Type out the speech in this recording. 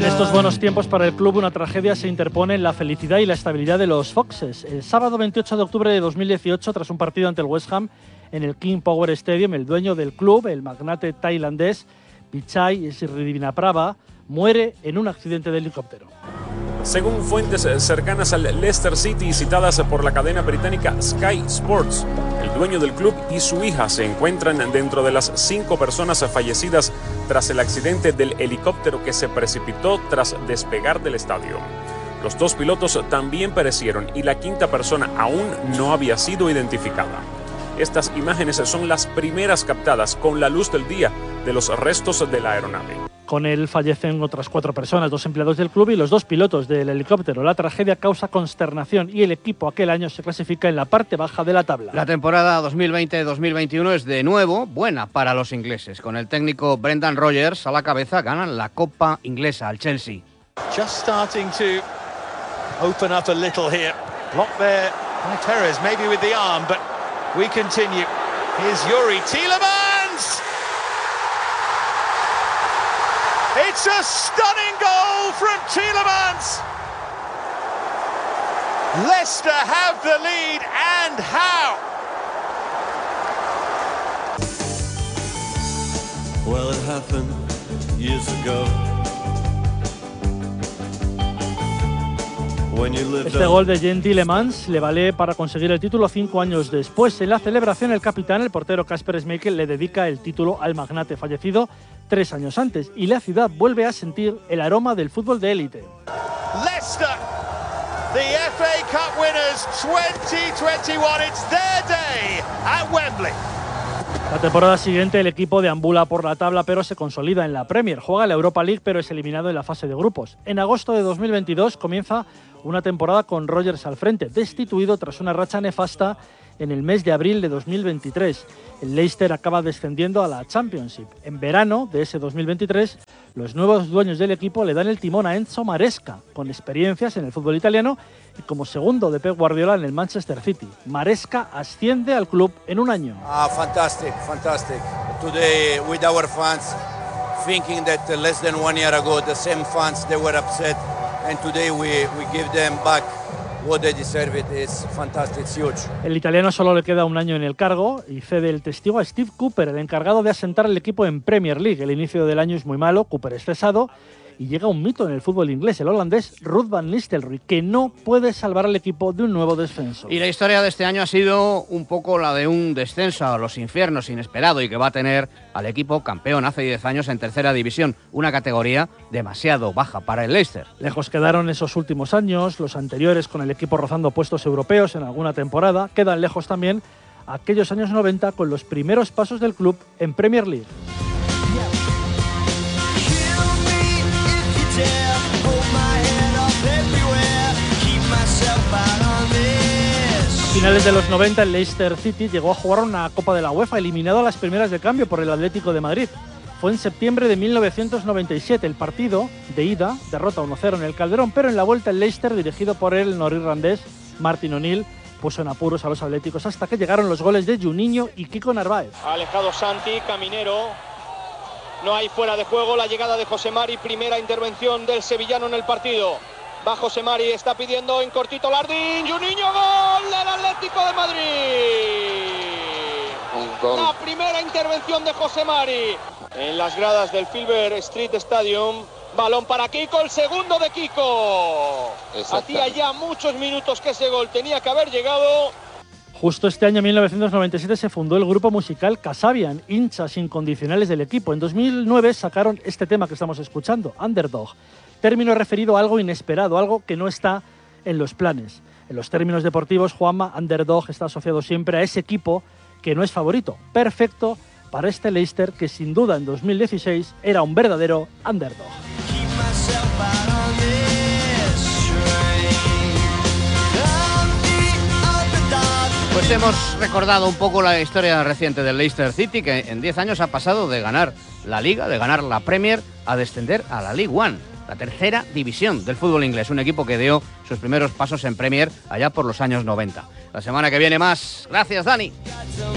En estos buenos tiempos para el club, una tragedia se interpone en la felicidad y la estabilidad de los Foxes. El sábado 28 de octubre de 2018, tras un partido ante el West Ham en el King Power Stadium, el dueño del club, el magnate tailandés Pichai Srivinprava, muere en un accidente de helicóptero. Según fuentes cercanas al Leicester City y citadas por la cadena británica Sky Sports, el dueño del club y su hija se encuentran dentro de las 5 personas fallecidas tras el accidente del helicóptero que se precipitó tras despegar del estadio. Los 2 pilotos también perecieron y la 5ª persona aún no había sido identificada. Estas imágenes son las primeras captadas con la luz del día de los restos de la aeronave. Con él fallecen otras 4 personas, 2 empleados del club y los 2 pilotos del helicóptero. La tragedia causa consternación y el equipo aquel año se clasifica en la parte baja de la tabla. La temporada 2020-2021 es de nuevo buena para los ingleses. Con el técnico Brendan Rodgers a la cabeza ganan la Copa Inglesa al Chelsea. Just starting to open up a little here. Blocked there by Perez, maybe with the arm, but we continue. Here's Yuri Tielemans! It's a stunning goal from Tielemans! Leicester have the lead, and how! Well, it happened years ago. Este gol de Jen Tielemans le vale para conseguir el título 5 años después. En la celebración, el capitán, el portero Kasper Schmeichel, le dedica el título al magnate fallecido 3 años antes, y la ciudad vuelve a sentir el aroma del fútbol de élite. Leicester, the FA Cup winners 2021, it's their day at Wembley. La temporada siguiente el equipo deambula por la tabla pero se consolida en la Premier. Juega la Europa League pero es eliminado en la fase de grupos. En agosto de 2022 comienza una temporada con Rodgers al frente, destituido tras una racha nefasta en el mes de abril de 2023. El Leicester acaba descendiendo a la Championship. En verano de ese 2023, los nuevos dueños del equipo le dan el timón a Enzo Maresca, con experiencias en el fútbol italiano y como segundo de Pep Guardiola en el Manchester City. Maresca asciende al club en un año. Fantastic. Today with our fans, thinking that less than 1 year ago the same fans they were upset, and today we give them back what they deserve. It is fantastic, it's huge. El italiano solo le queda un año en el cargo y cede el testigo a Steve Cooper, el encargado de asentar el equipo en Premier League. El inicio del año es muy malo, Cooper es cesado y llega un mito en el fútbol inglés, el holandés Ruud van Nistelrooy, que no puede salvar al equipo de un nuevo descenso. Y la historia de este año ha sido un poco la de un descenso a los infiernos inesperado y que va a tener al equipo campeón hace 10 años en tercera división, una categoría demasiado baja para el Leicester. Lejos quedaron esos últimos años, los anteriores con el equipo rozando puestos europeos en alguna temporada. Quedan lejos también aquellos años 90 con los primeros pasos del club en Premier League. A finales de los 90 el Leicester City llegó a jugar una Copa de la UEFA, eliminado a las primeras de cambio por el Atlético de Madrid. Fue en septiembre de 1997 el partido de ida, derrota 1-0 en el Calderón, pero en la vuelta el Leicester, dirigido por el norirlandés Martin O'Neill, puso en apuros a los atléticos hasta que llegaron los goles de Juninho y Kiko Narváez. Ha alejado Santi, Caminero, no hay fuera de juego, la llegada de José Mari, primera intervención del sevillano en el partido. Va José Mari, está pidiendo en cortito Lardín, Juninho, gol del Atlético de Madrid. La primera intervención de José Mari en las gradas del Filbert Street Stadium. Balón para Kiko, el segundo de Kiko. Hacía ya muchos minutos que ese gol tenía que haber llegado. Justo este año, 1997, se fundó el grupo musical Kasabian, hinchas incondicionales del equipo. En 2009 sacaron este tema que estamos escuchando, Underdog, término referido a algo inesperado, algo que no está en los planes. En los términos deportivos, Juanma, Underdog está asociado siempre a ese equipo que no es favorito. Perfecto para este Leicester que sin duda en 2016 era un verdadero underdog. Pues hemos recordado un poco la historia reciente del Leicester City, que en 10 años ha pasado de ganar la Liga, de ganar la Premier, a descender a la League One, la tercera división del fútbol inglés, un equipo que dio sus primeros pasos en Premier allá por los años 90. La semana que viene más. Gracias, Dani.